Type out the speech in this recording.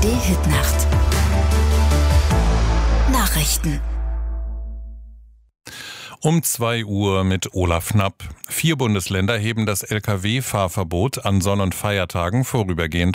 ARD-Hitnacht. Nachrichten. Um 2 Uhr mit Olaf Knapp. 4 Bundesländer heben das Lkw-Fahrverbot an Sonn- und Feiertagen vorübergehend